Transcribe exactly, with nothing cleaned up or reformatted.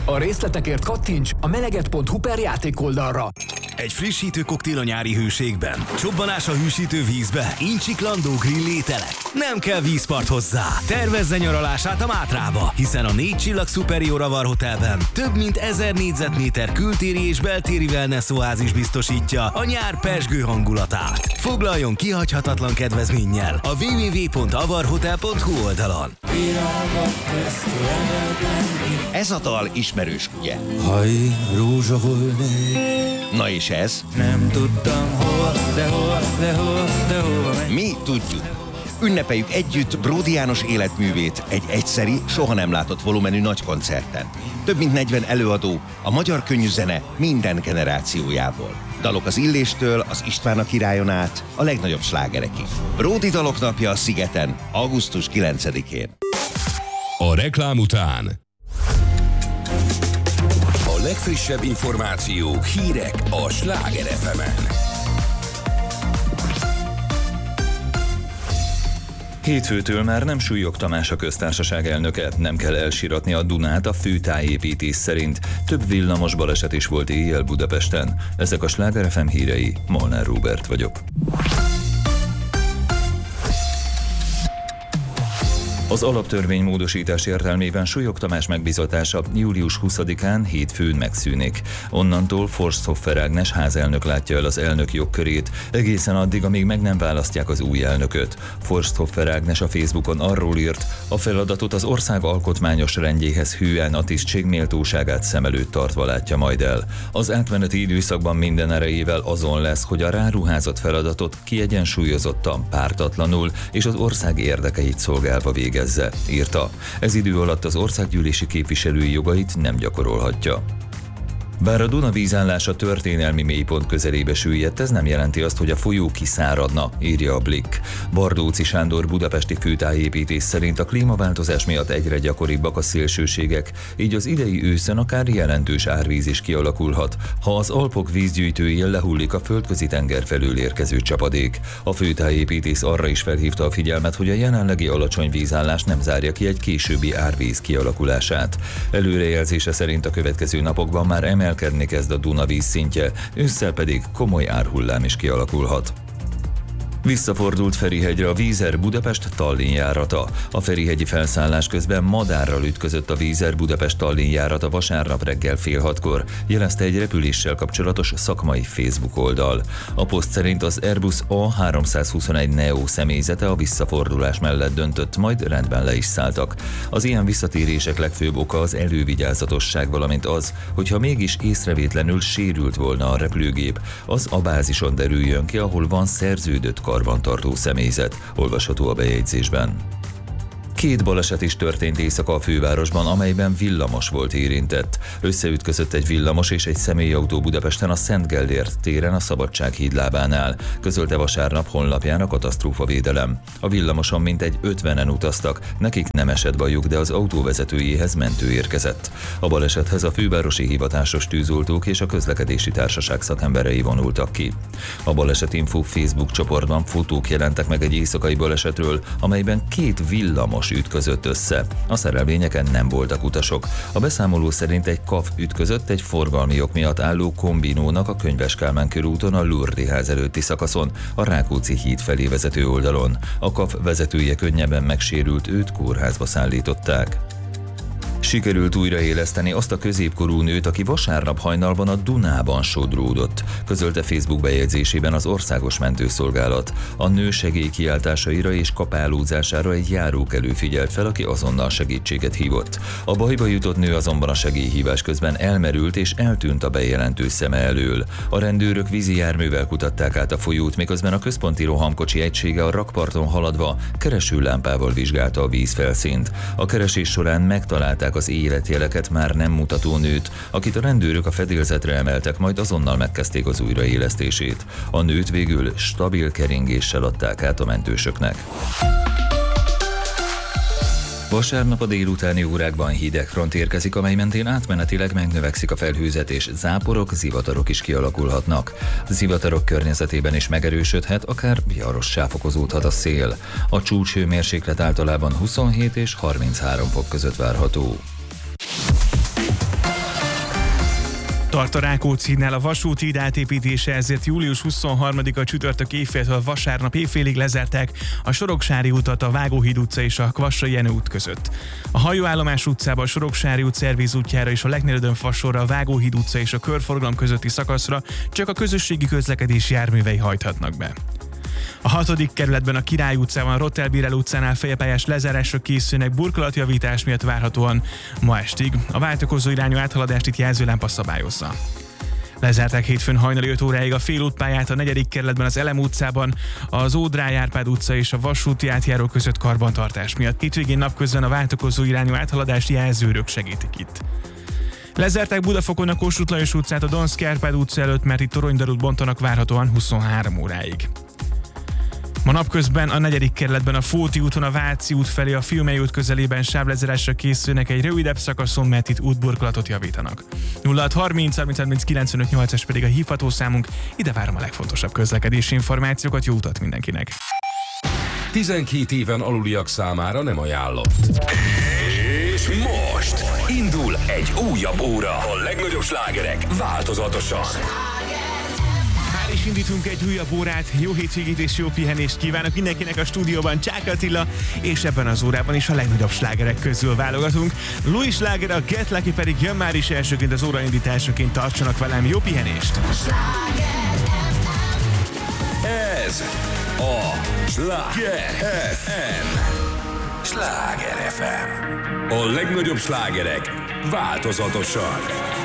A részletekért kattints a meleget pont hu per játékoldalra. Egy frissítő koktél a nyári hőségben, csobbanás a hűsítő vízbe, incsiklandó grill ételek. Nem kell vízpart hozzá. Tervezze nyaralását a Mátrába, hiszen a négy csillag Superior Avar Hotelben több mint ezer négyzetméter kültéri és beltéri wellness oázis biztosítja a nyár pezsgő hangulatát. Foglaljon kihagyhatatlan kedvezménnyel a double-u double-u double-u pont avarhotel pont hu oldalon. Ez a dal ismerős, ugye? Ha én rózsa volnék. Na és ez? Nem tudtam hol, de hol, de hol, de hol megy. Mi tudjuk. Ünnepeljük együtt Bródi János életművét egy egyszeri, soha nem látott volumenű nagy koncerten. Több mint negyven előadó a magyar könnyű zene minden generációjából. Dalok az Illéstől, az István a királyon át, a legnagyobb slágerekig. Bródi Dalok napja a Szigeten, augusztus kilencedikén. A reklám után a legfrissebb információk, hírek a Sláger ef emen. Hétfőtől már nem Súlyog Tamás a köztársaság elnöke, nem kell elsiratni a Dunát a főtájépítés szerint. Több villamos baleset is volt éjjel Budapesten. Ezek a Sláger ef em hírei, Molnár Róbert vagyok. Az alaptörvény módosítás értelmében Súlyog Tamás megbízatása július huszadikán hétfőn megszűnik. Onnantól Forsthoffer Ágnes házelnök látja el az elnök jogkörét, egészen addig, amíg meg nem választják az új elnököt. Forsthoffer Ágnes a Facebookon arról írt, a feladatot az ország alkotmányos rendjéhez hűen a tisztség méltóságát szem előtt tartva látja majd el. Az átmeneti időszakban minden erejével azon lesz, hogy a ráruházott feladatot kiegyensúlyozottan, pártatlanul és az ország érdekeit szolgálva végezze. Gezze, írta. Ez idő alatt az országgyűlési képviselői jogait nem gyakorolhatja. Bár a Duna vízállása történelmi mélypont közelébe süllyedt, ez nem jelenti azt, hogy a folyó kiszáradna, írja a Blick. Bardóczy Sándor budapesti főtájépítés szerint a klímaváltozás miatt egyre gyakoribbak a szélsőségek, így az idei őszön akár jelentős árvíz is kialakulhat, ha az Alpok vízgyűjtőjén lehullik a földközi tenger felől érkező csapadék. A főtájépítész arra is felhívta a figyelmet, hogy a jelenlegi alacsony vízállás nem zárja ki egy későbbi árvíz kialakulását. Előrejelzése szerint a következő napokban már emel emelkedni kezd a Duna vízszintje, ősszel pedig komoly árhullám is kialakulhat. Visszafordult Ferihegyre a Vízer Budapest-Tallinn járata. A ferihegyi felszállás közben madárral ütközött a Vízer Budapest-Tallinn járata vasárnap reggel fél hatkor, jelezte egy repüléssel kapcsolatos szakmai Facebook oldal. A poszt szerint az Airbus á háromszázhuszonegy neo személyzete a visszafordulás mellett döntött, majd rendben le is szálltak. Az ilyen visszatérések legfőbb oka az elővigyázatosság, valamint az, hogyha mégis észrevétlenül sérült volna a repülőgép, az a bázison derüljön ki, ahol van szerződött karbantartó személyzet, olvasható a bejegyzésben. Két baleset is történt éjszaka a fővárosban, amelyben villamos volt érintett. Összeütközött egy villamos és egy személyautó Budapesten a Szent Gellért téren a Szabadsághíd lábánál, közölte vasárnap honlapján a katasztrófavédelem. A villamoson mintegy ötvenen utaztak, nekik nem esett bajuk, de az autó vezetőjéhez mentő érkezett. A balesethez a fővárosi hivatásos tűzoltók és a közlekedési társaság szakemberei vonultak ki. A Balesetinfo Facebook csoportban fotók jelentek meg egy éjszakai balesetről, amelyben két villamos ütközött össze. A szerelvényeken nem voltak utasok. A beszámoló szerint egy kav ütközött egy forgalmi ok miatt álló kombinónak a Könyves Kálmán körúton a Lourdes ház előtti szakaszon, a Rákóczi híd felé vezető oldalon. A kav vezetője könnyebben megsérült, őt kórházba szállították. Sikerült újraéleszteni azt a középkorú nőt, aki vasárnap hajnalban a Dunában sodródott, közölte Facebook bejegyzésében az Országos Mentőszolgálat. A nő segélykiáltásaira és kapálózására egy járókelő figyelt fel, aki azonnal segítséget hívott. A bajba jutott nő azonban a segélyhívás közben elmerült és eltűnt a bejelentő szeme elől. A rendőrök vízi járművel kutatták át a folyót, miközben a központi rohamkocsi egysége a rakparton haladva keresőlámpával vizsgálta a vízfelszínt. A keresés során megtalálták az életjeleket már nem mutató nőt, akit a rendőrök a fedélzetre emeltek, majd azonnal megkezdték az újraélesztését. A nőt végül stabil keringéssel adták át a mentősöknek. Vasárnap a délutáni órákban hideg front érkezik, amely mentén átmenetileg megnövekszik a felhőzet, és záporok, zivatarok is kialakulhatnak. Zivatarok környezetében is megerősödhet, akár viharossá fokozódhat a szél. A csúcshőmérséklet általában huszonhét és harminchárom fok között várható. Tart a Rákóczi-hídnál a vasúti híd átépítése, ezért július huszonharmadika csütörtök éjféltől vasárnap éjfélig lezárták a Soroksári utat a Vágóhíd utca és a Kvassai Jenő út között. A Hajóállomás utcába, a Soroksári út Szervíz útjára és a Legnérödön Fassorra, a Vágóhíd utca és a Körforgalom közötti szakaszra csak a közösségi közlekedési járművei hajthatnak be. A hatodik kerületben a Király utcában, a Rottelbirel utcánál fejepályás lezárásra készülnek burkolatjavítás miatt várhatóan ma estig. A váltakozó irányú áthaladást itt jelzőlámpa szabályozza. Lezárták hétfőn hajnali öt óráig a félútpályát a negyedik kerületben, az Elem utcában, az Ódráj Árpád utca és a vasúti átjáró között karbantartás miatt. Hétvégén napközben a váltakozó irányú áthaladást jelzőrök segítik itt. Lezárták Budafokon a Kossuth Lajos utcát a Donszky Árpád utca előtt, mert itt toronydarút bontanak várhatóan huszonhárom óráig. Ma napközben a negyedik kerületben a Fóti úton a Váci út felé a Fiumei út közelében sávlezárásra készülnek egy rövidebb szakaszon, mert itt útburkolatot javítanak. nulla hat harminc harminc harminc kilencvenöt nyolcas pedig a hívható számunk, ide várom a legfontosabb közlekedési információkat, jó utat mindenkinek! tizenkét éven aluliak számára nem ajánlott. És most indul egy újabb óra. A legnagyobb slágerek változatosan. Már is indítunk egy újabb órát, jó hétvégét és jó pihenést kívánok mindenkinek a stúdióban, Csák Attila, és ebben az órában is a legnagyobb slágerek közül válogatunk. Louis Schlager, a Get Lucky pedig jön már is elsőként az óraindításaként, tartsanak velem, jó pihenést! Ez a Sláger ef em. Sláger ef em. A legnagyobb slágerek változatosan.